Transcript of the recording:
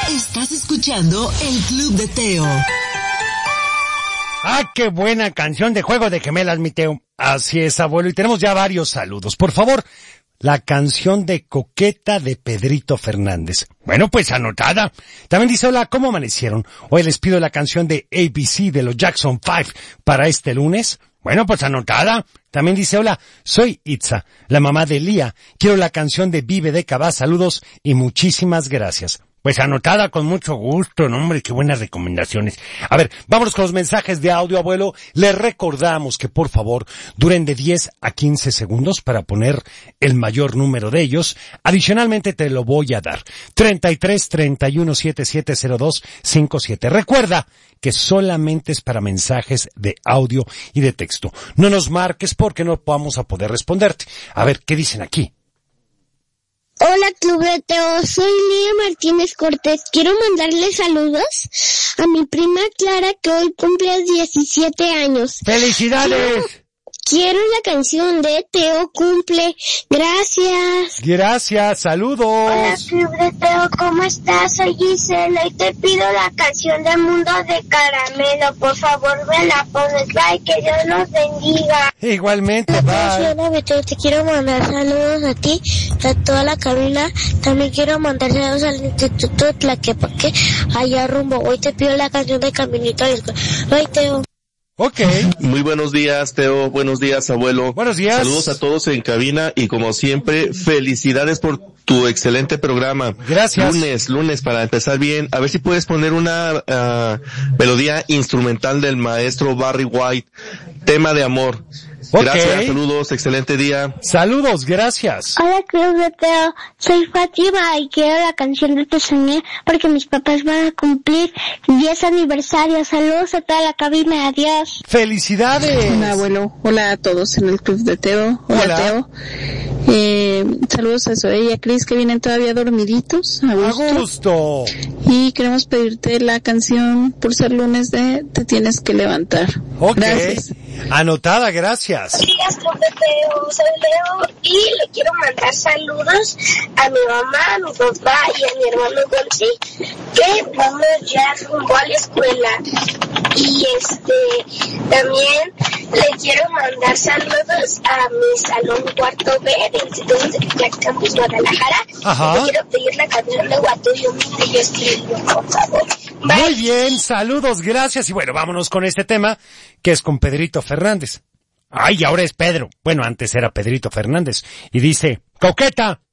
Estás escuchando el Club de Teo. ¡Ah, qué buena canción de Juego de Gemelas, mi Teo! Así es, abuelo, y tenemos ya varios saludos. Por favor, la canción de Coqueta de Pedrito Fernández. Bueno, pues anotada. También dice, hola, ¿cómo amanecieron? Hoy les pido la canción de ABC de los Jackson 5 para este lunes. Bueno, pues anotada. También dice, hola, soy Itza, la mamá de Lía. Quiero la canción de Vive de Cabá. Saludos y muchísimas gracias. Pues anotada con mucho gusto, no hombre, qué buenas recomendaciones. A ver, vámonos con los mensajes de audio, abuelo. Les recordamos que por favor duren de 10 a 15 segundos para poner el mayor número de ellos. Adicionalmente te lo voy a dar. 33 31 77 02 57. Recuerda que solamente es para mensajes de audio y de texto. No nos marques porque no vamos a poder responderte. A ver, ¿qué dicen aquí? Hola, Club de Teo, soy Lía Martínez Cortés. Quiero mandarle saludos a mi prima Clara, que hoy cumple 17 años. ¡Felicidades! Quiero la canción de Teo Cumple. Gracias. Gracias, saludos. Hola, Club de Teo, ¿cómo estás? Soy Gisela y te pido la canción de Mundo de Caramelo. Por favor, me la pones. Bye, que Dios los bendiga. Igualmente, bye. Hola, Beto, te quiero mandar saludos a ti, a toda la cabina. También quiero mandar saludos al Instituto Tlaquepaque, allá rumbo. Hoy te pido la canción de Caminito del... Bye, Teo. Ok. Muy buenos días, Teo. Buenos días, abuelo. Buenos días. Saludos a todos en cabina y como siempre, felicidades por tu excelente programa. Gracias. Lunes para empezar bien. A ver si puedes poner una melodía instrumental del maestro Barry White, Tema de Amor. Okay. Gracias, saludos, excelente día. Saludos, gracias. Hola, Club de Teo, soy Fátima y quiero la canción de Te Soñé porque mis papás van a cumplir 10 aniversarios. Saludos a toda la cabina, adiós. ¡Felicidades! Hola, abuelo. Hola a todos en el Club de Teo. Hola. Teo. Saludos a Zoe y a Cris que vienen todavía dormiditos. A gusto. Y queremos pedirte la canción por ser lunes de Te Tienes que Levantar. Ok. Gracias. Anotada, gracias. Buenos días, Club de Teo, soy Leo y le quiero mandar saludos a mi mamá, a mi papá y a mi hermano Gonzi, que vamos ya rumbo a la escuela. Y también le quiero mandar saludos a mi salón cuarto B del Instituto de Campus Guadalajara. Ajá. Le quiero pedir la canción de Guatuyo que yo escribí, por favor. Bye. Muy bien, saludos, gracias. Y bueno, vámonos con este tema, que es con Pedrito Fernández. Ay, ahora es Pedro. Bueno, antes era Pedrito Fernández. Y dice, Coqueta,